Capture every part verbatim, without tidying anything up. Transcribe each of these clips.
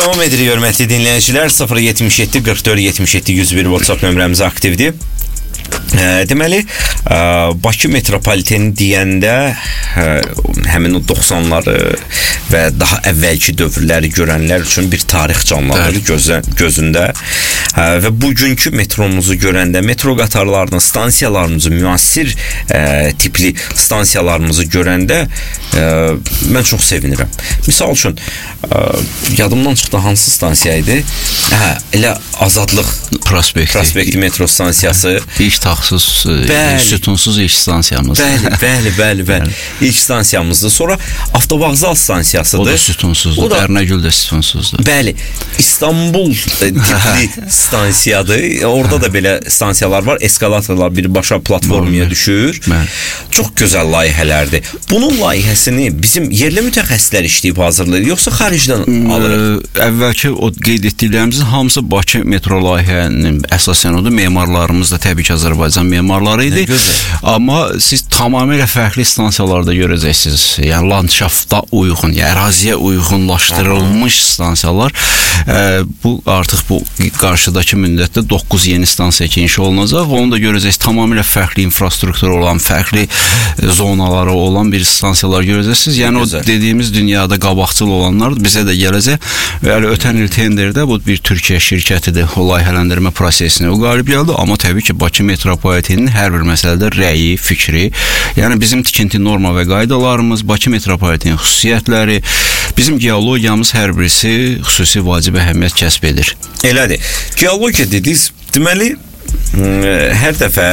Davam edirik, hörmətli dinləyicilər. sıfır yetmiş yeddi qırx dörd yetmiş yeddi yüz bir WhatsApp nömrəmiz aktivdir. E, deməli, e, Bakı metropoliteni deyəndə e, həmin o doxsanları və daha əvvəlki dövrləri görənlər üçün bir tarix canlanır gözə, gözündə. E, və bugünkü metromuzu görəndə, metro qatarlarını, stansiyalarımızı, müasir e, tipli stansiyalarımızı görəndə e, mən çox sevinirəm. Misal üçün, e, yadımdan çıxdı hansı stansiya idi? Hə, elə Azadlıq Prospekti, Prospekti metro stansiyası. İlk taxsız, bəli, sütunsuz ilk stansiyamız. Bəli, bəli, bəli, bəli. İlk stansiyamızdır. Sonra Avtovağzal stansiyasıdır. O da sütunsuzdur. Dərnəgül də sütunsuzdur. Bəli. İstanbul tipli stansiyadır. Orada da belə stansiyalar var. Eskalatorlar birbaşa platformaya düşür. Bəli. Çox gözəl layihələrdir. Bunun layihəsini bizim yerli mütəxəssislər işləyib hazırlayır, yoxsa xaricdən alırıq? Əvvəlki o qeyd etdiklərimizin hamısı Bakı metro layihəsinin əsasən odur. Memarlarımız da təbii ki Azərbaycan memarları idi. Amma siz tamamilə fərqli stansiyalarda görəcəksiniz. Yəni landşafta uyğun, yəni əraziyə uyğunlaşdırılmış stansiyalar. E, bu artıq bu qarşıdakı müddətdə doqquz yeni stansiya ki inşa olunacaq. Onu da görəcəksiniz. Tamamilə fərqli infrastruktur olan, fərqli zonaları olan bir stansiyalar görəcəksiniz. Yəni o dediyimiz dünyada qabaqcıl olanlar bizə də gələcək. Və ötən il tenderdə bu bir Türkiyə şirkətidir. O layihələndirmə prosesinə o qalib gəldi. Amma təbii ki Bakı metropoliteninin hər bir məsələdə rəyi, fikri, yəni bizim tikinti norma və qaydalarımız, Bakı metropoliteninin xüsusiyyətləri, bizim geologiyamız hər birisi xüsusi vacib əhəmiyyət kəsb edir. Elədir. Geologiya dediniz, deməli hər dəfə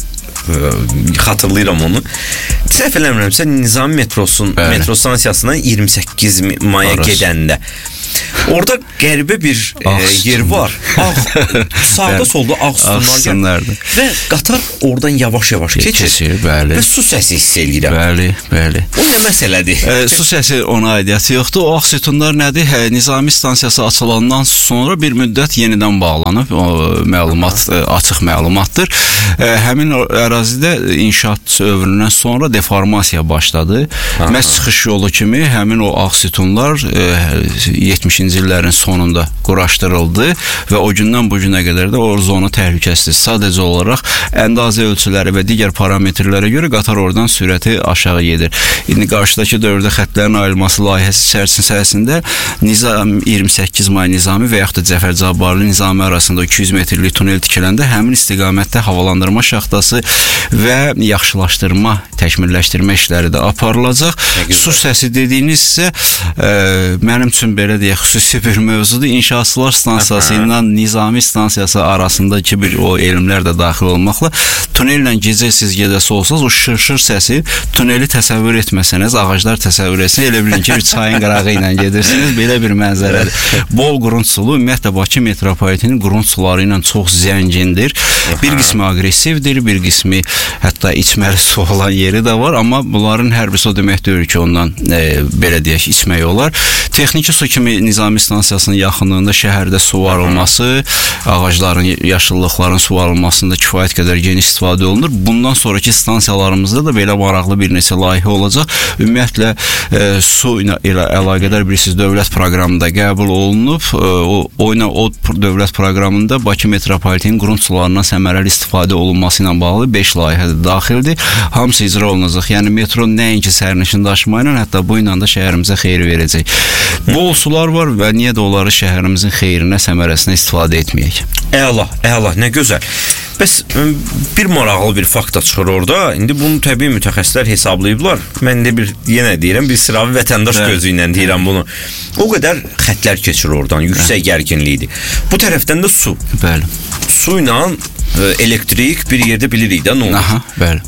xatırlayıram onu. Səhv eləmirəmsə Nizami metrosun Bəli. metro stansiyasından iyirmi səkkiz maya Arası. gedəndə orada qəribə bir e, yer var. Ağ, sağda solda ağ sütunlar və qatar oradan yavaş-yavaş keçir. keçir bəli. Və su səsi hiss edirəm. Bəli, bəli. O nə məsələdir? E, su səsi ona aidiyyəti yoxdur. O ağ sütunlar nədir? Hə, Nizami stansiyası açılandan sonra bir müddət yenidən bağlanıb. O məlumat e, açıq məlumatdır. E, həmin ərazidə inşaat övründən sonra deformasiya başladı. Məhz çıxış yolu kimi həmin o ağ sütunlar e, yetmişinci illərin sonunda quraşdırıldı və o gündən bu günə qədər də o zona təhlükəsizdir. Sadəcə olaraq əndazə ölçüləri və digər parametrlərə görə qatar oradan sürəti aşağı gedir. İndi qarşıdakı dövrdə xətlərin ayrılması layihəsi çərçivəsində Nizami iyirmi səkkiz may Nizami və yaxud da Cəfər Cabbarlı Nizami arasında iki yüz metrlik tunel tikiləndə həmin istiqamətdə havalandırma şaxtası və yaxşılaşdırma, təkmilləşdirmə işləri də aparılacaq. Su səsi dediyiniz isə e, mənim üçün belə deyək, xüsusi bir mövzudur. İnşaatçılar stansiyası ilə Nizami stansiyası arasındakı bir o elmlər də daxil olmaqla tunellə gecə siz gedəsi olsanız o şırşır səsi tuneli təsəvvür etməsəniz, ağaclar təsəvvür etsiniz, elə bilin ki bir çayın qırağı ilə gedirsiniz. Belə bir mənzərədir. Bol qurund sulu, ümumiyyətlə Bakı metropoliteninin qurund suları ilə çox zəngindir. Bir qismi aqressivdir, bir qismi hətta içməli su olan yeri də var, amma bunların hər birisi o demək deyil ki ondan e, belə deyək içmək olar. Texniki su kimi Nizami stansiyasının yaxınlığında şəhərdə su varılması, ağacların, yaşıllıqların su varılmasında kifayət qədər geniş istifadə olunur. Bundan sonraki stansiyalarımızda da belə maraqlı bir neçə layihə olacaq. Ümumiyyətlə e, su ilə əlaqədar bilirsiniz dövlət proqramında qəbul olunub. E, o, o ilə o dövlət proqramında Bakı metropolitenin qurund sularından səmərəli istifadə olunması ilə bağlı beş layihə daxildir. Hamısı icra olunacaq. Yəni metro nəinki sərnişin daşıma ilə, hətta bu ilə də şəhərimizə xeyir verəcək. Bol sular var və niyə də onları şəhərimizin xeyrinə, səmərəsinə istifadə etməyək? Əla, əla, nə gözəl. Bəs bir maraqlı bir fakt çıxır orada. İndi bunu təbii mütəxəssislər hesablayıblar. Mən də bir yenə deyirəm, bir sıravi vətəndaş Bəli. gözü ilə deyirəm bunu. O qədər xətlər keçir oradan, yüksək gərginlikdir. Bu tərəfdən də su. Bəli. Su ilə elektrik bir yerdə bilirik də nə olur? Aha, bəli.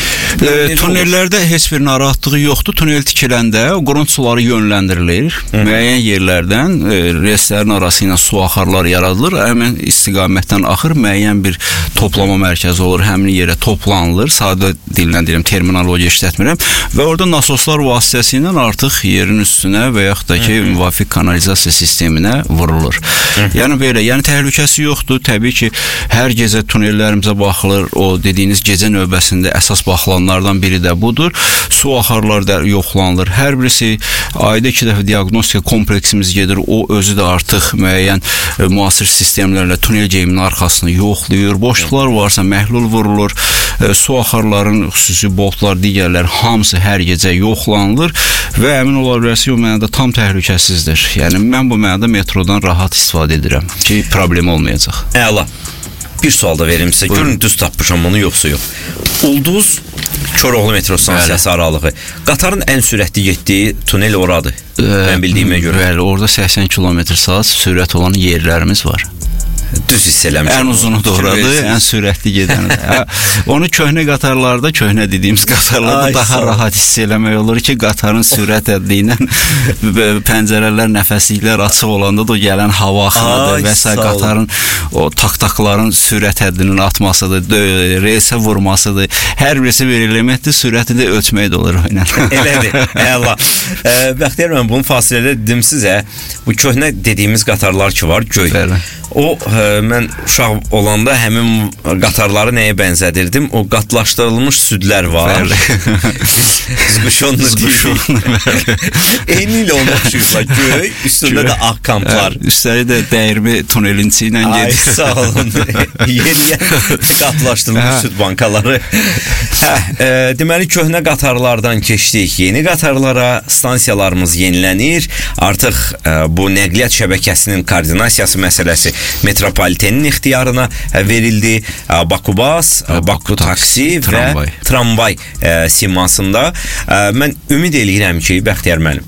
E, tunellərdə heç bir narahatlığı yoxdur. Tunel tikiləndə qurund suları yönləndirilir. Hı. Müəyyən yerlərdən e, relslərin arası ilə su axarlar yaradılır. Həmin istiqamətdən axır, müəyyən bir toplama mərkəzi olur. Həmin yerə toplanılır. Sadə dillə deyirəm, terminologiya işlətmirəm. Və orada nasoslar vasitəsilə artıq yerin üstünə və yaxud da ki, müvafiq kanalizasiya sisteminə vurulur. Hı. Yəni belə, yəni təhlükəsi yoxdur. Təbii ki, hər gecə tunellərimizə baxılır. O dediyiniz gecə növbəsində əsas baxılan olanlardan biri də budur. Su axarları da yoxlanılır. Hər birisi ayda iki dəfə diaqnostika kompleksimiz gedir. O özü də artıq müəyyən e, müasir sistemlərlə tunel geyiminin arxasını yoxlayır. Boşluqlar varsa məhlul vurulur. E, su axarların xüsusi boltlar, digərlər hamısı hər gecə yoxlanılır və əmin ola bilərsiniz, o mənada tam təhlükəsizdir. Yəni mən bu mənada metrodan rahat istifadə edirəm ki, problem olmayacaq. Əla. Bir sual da verim sizə. Görün düz tapmışam bunu yoxsa yox. Ulduz Koroğlu metro stansiyası aralığı. Qatarın ən sürətli getdiyi tunel oradır. Ee, mən bildiyimə görə. Bəli, orada səksən kilometr saat sürət olan yerlərimiz var. Düz hiss eləmişəm. Ən uzunu da oradır, ən sürətli gedəni. Onu köhnə qatarlarda, köhnə dediyimiz qatarlarda Ay, daha rahat hiss eləmək olur ki, qatarın sürət həddiyi ilə pəncərələr, nəfəsliklər açıq olanda da o gələn hava axınıdır və s. qatarın o tak-takların sürət həddinin atmasıdır, reysə vurmasıdır. Hər birisi bir elementdir, sürəti də ölçmək də olur ilə. Elədir, əla. Bəxtiyar, mən bunu fasilədə dedim sizə, bu köhnə dediyimiz qatarlar ki var, göy. Bəli. O, ə, mən uşaq olanda həmin qatarları nəyə bənzədirdim? O qatlaşdırılmış südlər var. Zquşonlu deyil. Eyni ilə onu oxşuyurlar. Göy, üstündə də ağ kamplar. Üstəli də dəyirmi tunelinçi ilə gedir. Ay, sağ olun. Yeniyə qatlaşdırılmış süd bankaları. Hə, ə, deməli, köhnə qatarlardan keçdik. Yeni qatarlara stansiyalarımız yenilənir. Artıq ə, bu nəqliyyat şəbəkəsinin koordinasiyası məsələsi metropolitenin ixtiyarına verildi. Bakubas, Baku taksi və tramvay, tramvay ə, simasında. Ə, mən ümid eləyirəm ki, Bəxtiyar müəllim,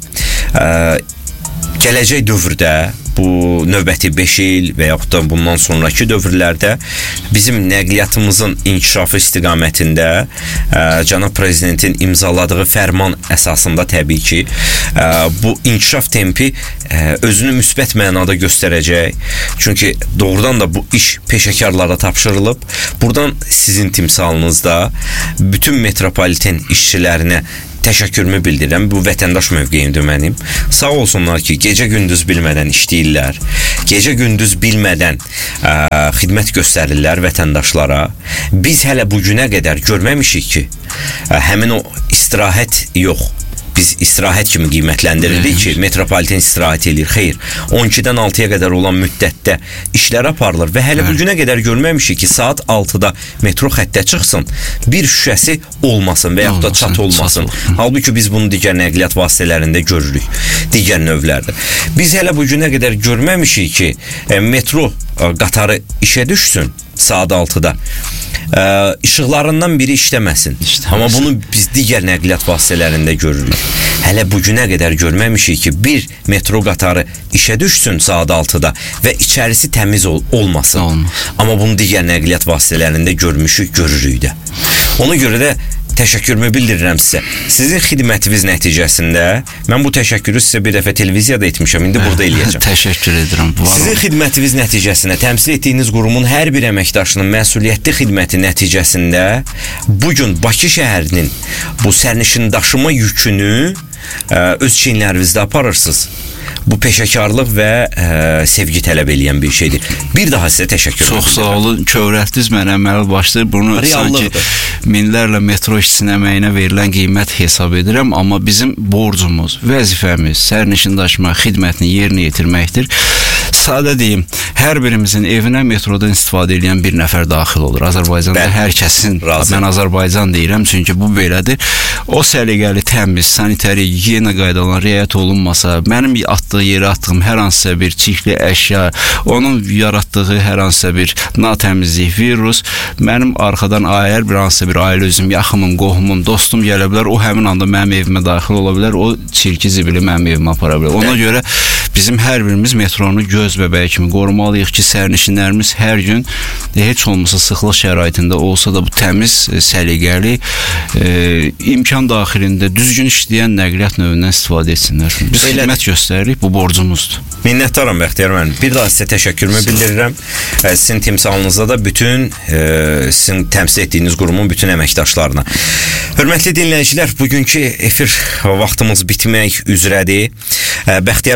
gələcək dövrdə bu növbəti beş il və yaxud da bundan sonraki dövrlərdə bizim nəqliyyatımızın inkişafı istiqamətində ə, cənab prezidentin imzaladığı fərman əsasında təbii ki, ə, bu inkişaf tempi ə, özünü müsbət mənada göstərəcək. Çünki doğrudan da bu iş peşəkarlara tapşırılıb. Buradan sizin timsalınızda bütün metropoliten işçilərinə təşəkkürümü bildirirəm. Bu vətəndaş mövqeyimdir mənim. Sağ olsunlar ki, gecə-gündüz bilmədən işləyirlər. Gecə-gündüz bilmədən ə, xidmət göstərirlər vətəndaşlara. Biz hələ bu günə qədər görməmişik ki, ə, həmin o istirahət yox. Biz istirahət kimi qiymətləndiririk ki, metropoliten istirahət edir. Xeyr, on ikidən altıya qədər olan müddətdə işlər aparılır və hələ bu günə qədər görməmişik ki, saat altıda metro xəttə çıxsın, bir şüşəsi olmasın və yaxud da çat olmasın. Halbuki biz bunu digər nəqliyyat vasitələrində görürük, digər növlərdə. Biz hələ bu günə qədər görməmişik ki, metro qatarı işə düşsün saat altıda. Ə, işıqlarından biri işləməsin. İşləməsin. Amma bunu biz digər nəqliyyat vasitələrində görürük. Hələ bu günə qədər görməmişik ki, bir metro qatarı işə düşsün saat altıda və içərisi təmiz ol olmasın. Olmaz. Amma bunu digər nəqliyyat vasitələrində görmüşük, görürük də. Ona görə də təşəkkürümü bildirirəm sizə. Sizin xidmətiniz nəticəsində mən bu təşəkkürü sizə bir dəfə televiziyada etmişəm, indi burada eləyəcəm. Təşəkkür edirəm. Sizin xidmətiniz nəticəsində təmsil etdiyiniz qurumun hər bir əməkdaşının məsuliyyətli xidməti nəticəsində bugün Bakı şəhərinin bu sərnişin daşıma yükünü ə, öz çiyinlərinizdə aparırsınız. Bu peşəkarlıq və ə, sevgi tələb eləyən bir şeydir. Bir daha sizə təşəkkür edirəm. Çox sağ olun. Kövrətdiniz mənə əməli başlayır. Bunu sanki minlərlə metro işçisinin əməyinə verilən qiymət hesab edirəm. Amma bizim borcumuz, vəzifəmiz, sərnişin daşıma xidmətini yerinə yetirməkdir. Sadə deyim, hər birimizin evinə metrodan istifadə edən bir nəfər daxil olur. Azərbaycanda Bən, hər kəsin, razı. Mən Azərbaycan deyirəm, çünki bu belədir. O səliqəli, təmiz, sanitari, gigiyena qaydalarına riayət olunmasa, mənim atdığı yerə atdığım hər hansısa bir çirkli əşya, onun yaratdığı hər hansısa bir natəmizlik, virus, mənim arxadan hər bir hansısa bir ailə üzüm, yaxımım, qohumum, dostum gələ bilər, o həmin anda mənim evimə daxil ola bilər, o çirki zibili mənim evimə apara bilər. Ona Bən. görə bizim hər birimiz metronu göz bəbəyi kimi qorumalıyıq ki, sərnişinlərimiz hər gün heç olmasa sıxlıq şəraitində olsa da bu təmiz, səliqəli, e, imkan daxilində düzgün işləyən nəqliyyat növündən istifadə etsinlər. Biz Elə xidmət göstəririk, bu borcumuzdur. Minnətdaram Bəxtiyar müəllim. Bir daha sizə təşəkkürümü bildirirəm. Sizin timsalınızda da bütün e, sizin təmsil etdiyiniz qurumun bütün əməkdaşlarına. Hörmətli dinləyicilər, bugünkü efir vaxtımız bitmək üzrədir. Bəxtiyar müəllimlə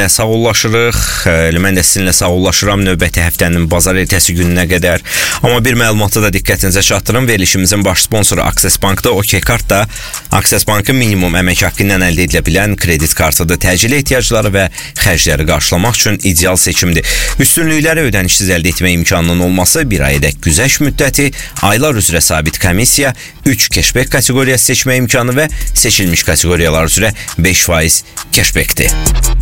sizinlə sağollaşırıq. Mən də sizinlə sağollaşıram növbəti həftənin bazar ertəsi gününə qədər. Amma bir məlumatı da diqqətinizə çatdırım. Verilişimizin baş sponsoru Access Bankda OK Kart da Access Bankın minimum əmək haqqı ilə əldə edilə bilən kredit kartıdır. Təcili ehtiyacları və xərcləri qarşılamaq üçün ideal seçimdir. Üstünlükləri ödənişsiz əldə etmə imkanının olması, bir ayədək güzəşt müddəti, aylar üzrə sabit komissiya, üç cashback kateqoriyası seçmə imkanı və seçilmiş kateqoriyalar üzrə beş faiz cashbackdir.